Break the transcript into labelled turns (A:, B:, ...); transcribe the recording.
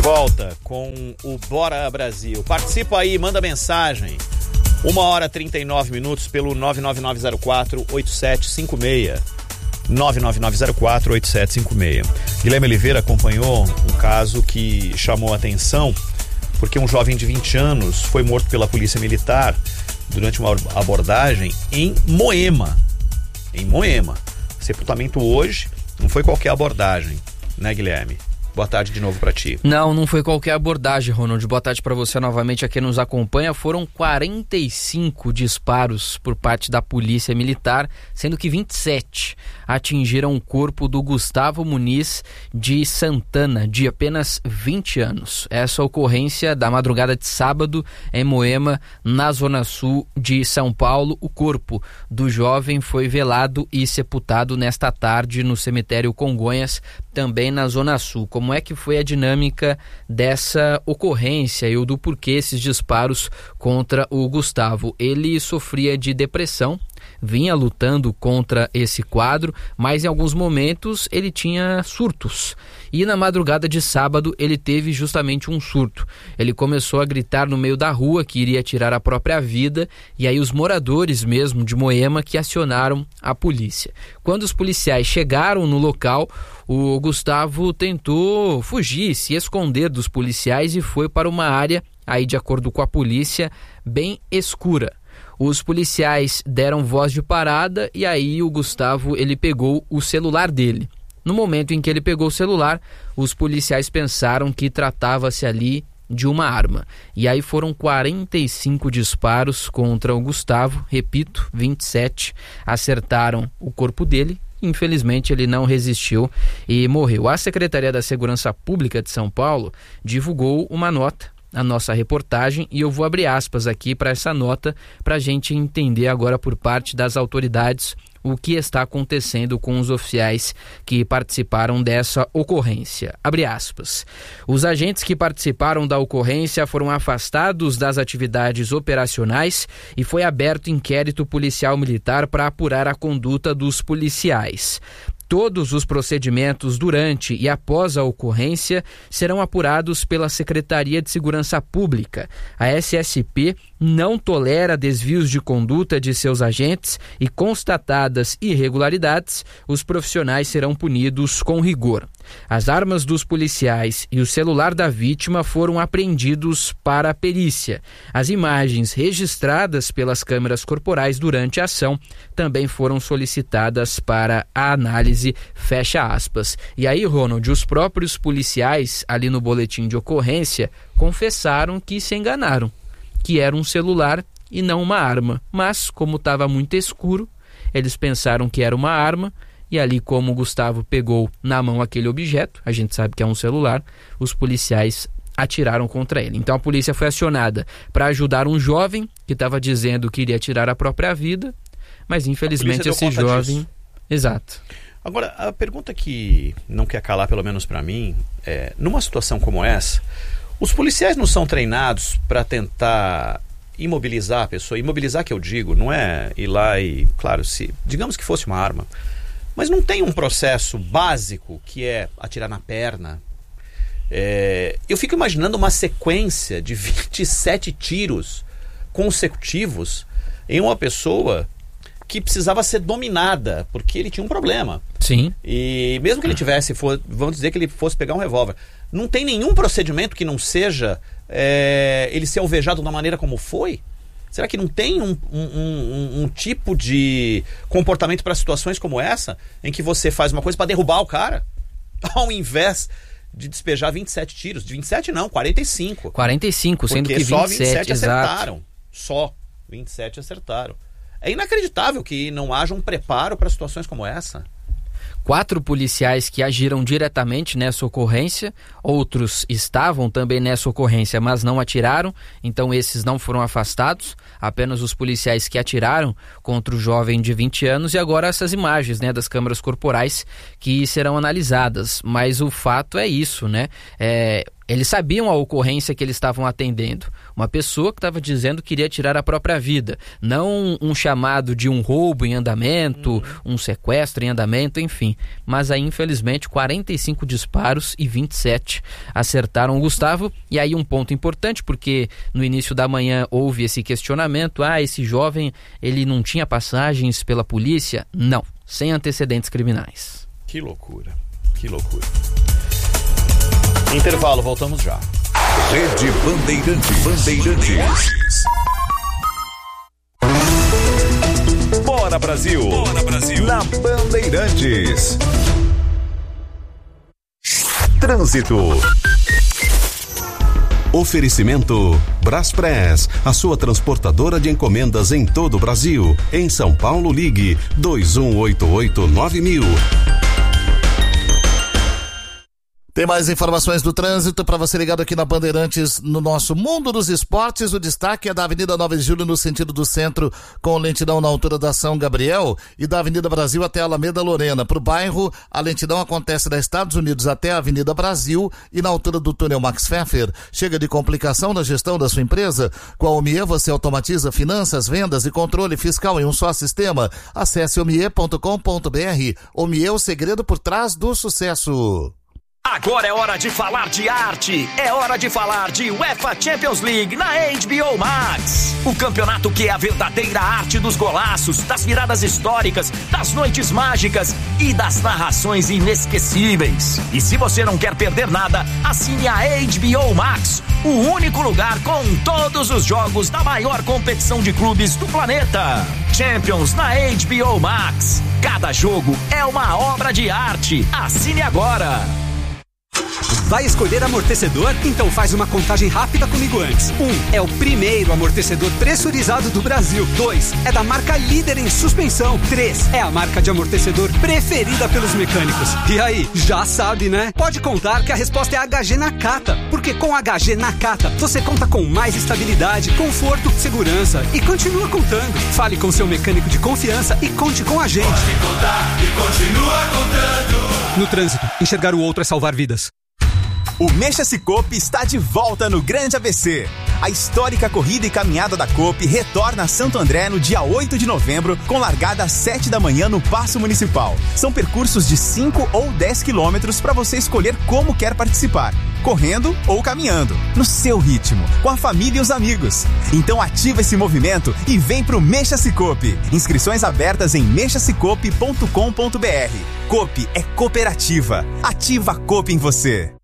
A: volta com o Bora Brasil. Participa aí, manda mensagem. 1h39 pelo 99904-8756. 99904-8756. Guilherme Oliveira acompanhou um caso que chamou a atenção porque um jovem de 20 anos foi morto pela polícia militar durante uma abordagem em Moema. Em Moema. Sepultamento hoje, não foi qualquer abordagem, né, Guilherme? Boa tarde de novo para ti.
B: Não foi qualquer abordagem, Ronald. Boa tarde para você novamente aqui nos acompanha. Foram 45 disparos por parte da polícia militar, sendo que 27 atingiram o corpo do Gustavo Muniz de Santana, de apenas 20 anos. Essa ocorrência da madrugada de sábado em Moema, na zona sul de São Paulo. O corpo do jovem foi velado e sepultado nesta tarde no cemitério Congonhas, também na zona sul. Como é que foi a dinâmica dessa ocorrência e o do porquê esses disparos contra o Gustavo? Ele sofria de depressão, vinha lutando contra esse quadro, mas em alguns momentos ele tinha surtos. E na madrugada de sábado ele teve justamente um surto. Ele começou a gritar no meio da rua que iria tirar a própria vida, e aí os moradores mesmo de Moema que acionaram a polícia. Quando os policiais chegaram no local, o Gustavo tentou fugir, se esconder dos policiais e foi para uma área, aí de acordo com a polícia, bem escura. Os policiais deram voz de parada e aí o Gustavo ele pegou o celular dele. No momento em que ele pegou o celular, os policiais pensaram que tratava-se ali de uma arma. E aí foram 45 disparos contra o Gustavo, repito, 27 acertaram o corpo dele. Infelizmente ele não resistiu e morreu. A Secretaria da Segurança Pública de São Paulo divulgou uma nota, a nossa reportagem, e eu vou abrir aspas aqui para essa nota para a gente entender agora por parte das autoridades o que está acontecendo com os oficiais que participaram dessa ocorrência. Abre aspas. Os agentes que participaram da ocorrência foram afastados das atividades operacionais e foi aberto inquérito policial militar para apurar a conduta dos policiais. Todos os procedimentos durante e após a ocorrência serão apurados pela Secretaria de Segurança Pública. A SSP não tolera desvios de conduta de seus agentes e, constatadas irregularidades, os profissionais serão punidos com rigor. As armas dos policiais e o celular da vítima foram apreendidos para a perícia. As imagens registradas pelas câmeras corporais durante a ação também foram solicitadas para a análise, fecha aspas. E aí, Ronald, os próprios policiais ali no boletim de ocorrência confessaram que se enganaram, que era um celular e não uma arma. Mas, como estava muito escuro, eles pensaram que era uma arma. E ali, como o Gustavo pegou na mão aquele objeto, a gente sabe que é um celular, os policiais atiraram contra ele. Então a polícia foi acionada para ajudar um jovem que estava dizendo que iria tirar a própria vida, mas infelizmente esse jovem... Disso. Exato.
A: Agora, a pergunta que não quer calar, pelo menos para mim, é, numa situação como essa, os policiais não são treinados para tentar imobilizar a pessoa? Imobilizar, que eu digo, não é ir lá e, claro, se digamos que fosse uma arma, mas não tem um processo básico que é atirar na perna? Eu fico imaginando uma sequência de 27 tiros consecutivos em uma pessoa que precisava ser dominada, porque ele tinha um problema.
B: Sim.
A: E mesmo que ele tivesse, vamos dizer que ele fosse pegar um revólver, não tem nenhum procedimento que não seja ele ser alvejado da maneira como foi? Será que não tem um tipo de comportamento para situações como essa, em que você faz uma coisa para derrubar o cara, ao invés de despejar 27 tiros? De 27 não, 45.
B: 45, sendo que 27,
A: só 27 acertaram.
B: exato.
A: Só 27 acertaram. É inacreditável que não haja um preparo para situações como essa.
B: 4 policiais que agiram diretamente nessa ocorrência, outros estavam também nessa ocorrência, mas não atiraram, então esses não foram afastados, apenas os policiais que atiraram contra o jovem de 20 anos, e agora essas imagens, né, das câmeras corporais que serão analisadas, mas o fato é isso, né, Eles sabiam a ocorrência que eles estavam atendendo. Uma pessoa que estava dizendo que iria tirar a própria vida. Não um chamado de um roubo em andamento, um sequestro em andamento, enfim. Mas aí, infelizmente, 45 disparos e 27 acertaram o Gustavo. E aí um ponto importante, porque no início da manhã houve esse questionamento. Esse jovem, ele não tinha passagens pela polícia? Não, sem antecedentes criminais.
A: Que loucura, que loucura. Intervalo, voltamos já.
C: Rede Bandeirantes. Bora Brasil. Bora Brasil. Na Bandeirantes. Trânsito. Oferecimento Braspress, a sua transportadora de encomendas em todo o Brasil. Em São Paulo, ligue 2188-9000.
D: Tem mais informações do trânsito para você ligado aqui na Bandeirantes no nosso Mundo dos Esportes. O destaque é da Avenida 9 de Julho no sentido do centro, com lentidão na altura da São Gabriel, e da Avenida Brasil até a Alameda Lorena. Para o bairro, a lentidão acontece da Estados Unidos até a Avenida Brasil e na altura do túnel Max Pfeffer. Chega de complicação na gestão da sua empresa? Com a Omie você automatiza finanças, vendas e controle fiscal em um só sistema. Acesse omie.com.br. Omie, o segredo por trás do sucesso.
E: Agora é hora de falar de arte, é hora de falar de UEFA Champions League na HBO Max. O campeonato que é a verdadeira arte dos golaços, das viradas históricas, das noites mágicas e das narrações inesquecíveis. E se você não quer perder nada, assine a HBO Max, o único lugar com todos os jogos da maior competição de clubes do planeta. Champions na HBO Max. Cada jogo é uma obra de arte. Assine agora.
F: Vai escolher amortecedor? Então faz uma contagem rápida comigo antes. 1. É o primeiro amortecedor pressurizado do Brasil. 2. É da marca líder em suspensão. 3. É a marca de amortecedor preferida pelos mecânicos. E aí, já sabe, né? Pode contar que a resposta é HG Nakata. Porque com HG Nakata, você conta com mais estabilidade, conforto, segurança e continua contando. Fale com seu mecânico de confiança e conte com a gente.
G: Pode contar e continua contando.
F: No trânsito, enxergar o outro é salvar vidas.
H: O Mexa Cicobi está de volta no Grande ABC. A histórica corrida e caminhada da Coop retorna a Santo André no dia 8 de novembro, com largada às 7 da manhã no Paço Municipal. São percursos de 5 ou 10 quilômetros para você escolher como quer participar, correndo ou caminhando, no seu ritmo, com a família e os amigos. Então ativa esse movimento e vem pro Mexa Cicobi. Inscrições abertas em mexacicobi.com.br. Coop é cooperativa. Ativa a Coop em você.